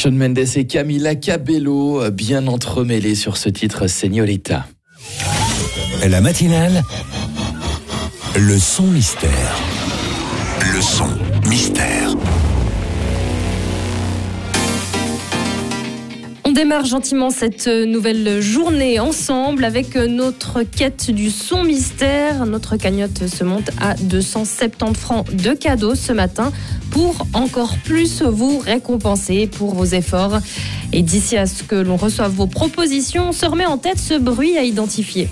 Shawn Mendes et Camila Cabello, bien entremêlés sur ce titre Señorita. La matinale, le son mystère. Le son mystère. On démarre gentiment cette nouvelle journée ensemble avec notre quête du son mystère. Notre cagnotte se monte à 270 francs de cadeaux ce matin pour encore plus vous récompenser pour vos efforts. Et d'ici à ce que l'on reçoive vos propositions, on se remet en tête ce bruit à identifier.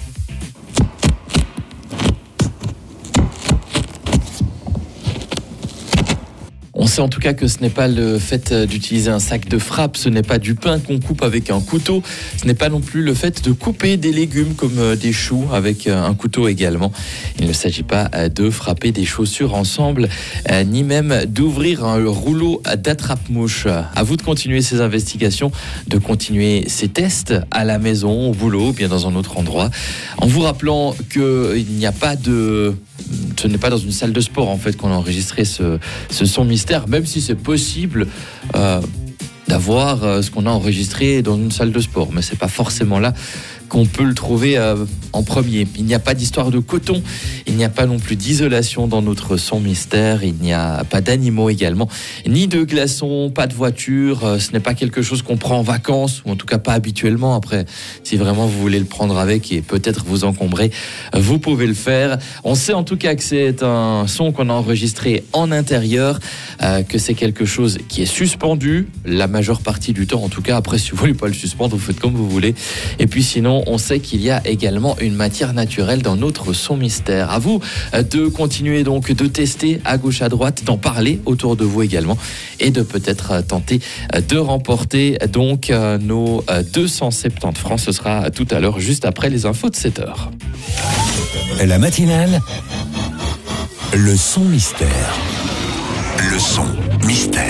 On sait en tout cas que ce n'est pas le fait d'utiliser un sac de frappe, ce n'est pas du pain qu'on coupe avec un couteau, ce n'est pas non plus le fait de couper des légumes comme des choux avec un couteau également. Il ne s'agit pas de frapper des chaussures ensemble, ni même d'ouvrir un rouleau d'attrape-mouche. À vous de continuer ces investigations, de continuer ces tests à la maison, au boulot, ou bien dans un autre endroit, en vous rappelant qu'il n'y a pas de... Ce n'est pas dans une salle de sport en fait qu'on a enregistré ce son mystère, même si c'est possible d'avoir ce qu'on a enregistré dans une salle de sport, mais c'est pas forcément là qu'on peut le trouver en premier. Il n'y a pas d'histoire de coton, il n'y a pas non plus d'isolation dans notre son mystère, il n'y a pas d'animaux également, ni de glaçons, pas de voiture, ce n'est pas quelque chose qu'on prend en vacances, ou en tout cas pas habituellement. Après, si vraiment vous voulez le prendre avec et peut-être vous encombrer, vous pouvez le faire. On sait en tout cas que c'est un son qu'on a enregistré en intérieur, que c'est quelque chose qui est suspendu, la majeure partie du temps en tout cas. Après, si vous voulez pas le suspendre, vous faites comme vous voulez. Et puis sinon, on sait qu'il y a également une matière naturelle dans notre son mystère. À vous de continuer donc de tester à gauche à droite, d'en parler autour de vous également et de peut-être tenter de remporter donc nos 270 francs. Ce sera tout à l'heure, juste après les infos de 7h. La matinale, le son mystère. Le son mystère.